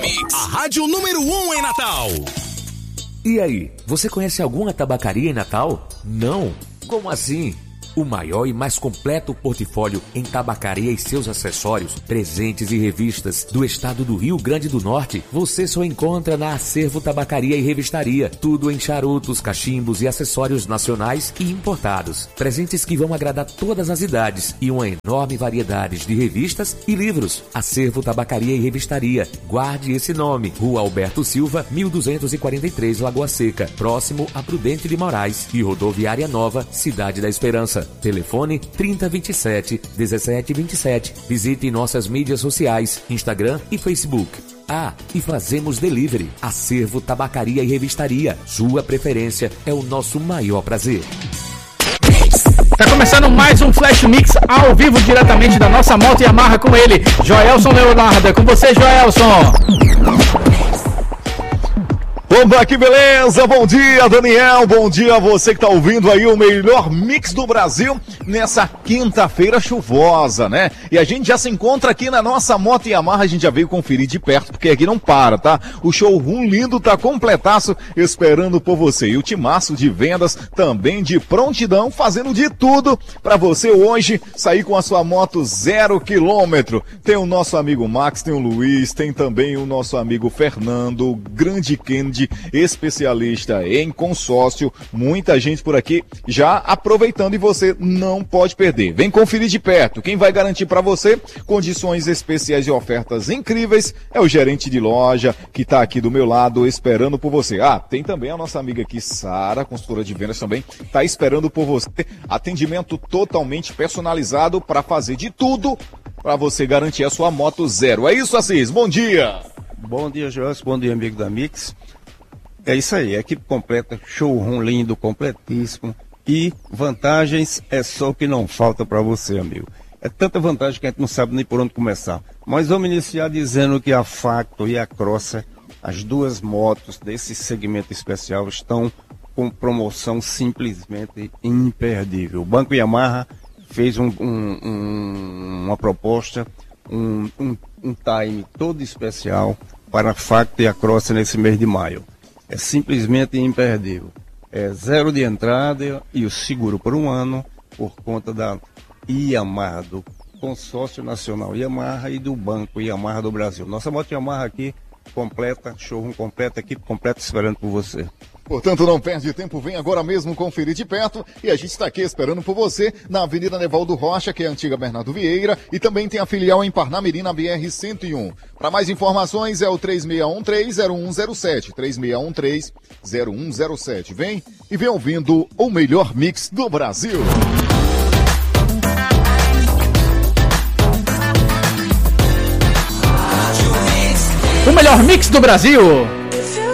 Mix, a rádio número 1 em Natal. E aí, você conhece alguma tabacaria em Natal? Não? Como assim? O maior e mais completo portfólio em tabacaria e seus acessórios, presentes e revistas do estado do Rio Grande do Norte, você só encontra na Acervo Tabacaria e Revistaria. Tudo em charutos, cachimbos e acessórios nacionais e importados. Presentes que vão agradar todas as idades e uma enorme variedade de revistas e livros. Acervo Tabacaria e Revistaria. Guarde esse nome. Rua Alberto Silva, 1243, Lagoa Seca, próximo a Prudente de Moraes e Rodoviária Nova, Cidade da Esperança. Telefone 3027-1727. Visite nossas mídias sociais, Instagram e Facebook. E fazemos delivery. Acervo Tabacaria e Revistaria. Sua preferência é o nosso maior prazer. Tá começando mais um Flash Mix ao vivo diretamente da nossa moto Yamaha com ele, Joelson Leonardo. É com você, Joelson. Opa, que beleza! Bom dia, Daniel! Bom dia a você que tá ouvindo aí o melhor mix do Brasil nessa quinta-feira chuvosa, né? E a gente já se encontra aqui na nossa moto Yamaha, a gente já veio conferir de perto, porque aqui não para, tá? O showroom lindo tá completaço, esperando por você. E o timaço de vendas também de prontidão, fazendo de tudo pra você hoje sair com a sua moto 0 km. Tem o nosso amigo Max, tem o Luiz, tem também o nosso amigo Fernando, o grande Kennedy, especialista em consórcio, muita gente por aqui já aproveitando e você não pode perder. Vem conferir de perto. Quem vai garantir para você condições especiais e ofertas incríveis é o gerente de loja que está aqui do meu lado esperando por você. Tem também a nossa amiga aqui, Sara, consultora de vendas também, está esperando por você. Atendimento totalmente personalizado para fazer de tudo para você garantir a sua moto 0. É isso, Assis. Bom dia. Bom dia, Joelson. Bom dia, amigo da Mix. É isso aí, equipe completa, showroom lindo, completíssimo. E vantagens é só o que não falta para você, amigo. É tanta vantagem que a gente não sabe nem por onde começar. Mas vamos iniciar dizendo que a Facto e a Crosser, as duas motos desse segmento especial, estão com promoção simplesmente imperdível. O Banco Yamaha fez uma proposta, um time todo especial para a Facto e a Crosser nesse mês de maio. É simplesmente imperdível. É 0 de entrada e o seguro por 1 ano por conta da Yamaha, do Consórcio Nacional Yamaha e do Banco Yamaha do Brasil. Nossa moto Yamaha aqui completa, showroom completa, equipe completa esperando por você. Portanto, não perde tempo, vem agora mesmo conferir de perto e a gente está aqui esperando por você na Avenida Nevaldo Rocha, que é a antiga Bernardo Vieira, e também tem a filial em Parnamirim, na BR-101. Para mais informações é o 3613-0107, 3613-0107. Vem e vem ouvindo o melhor mix do Brasil. O melhor mix do Brasil.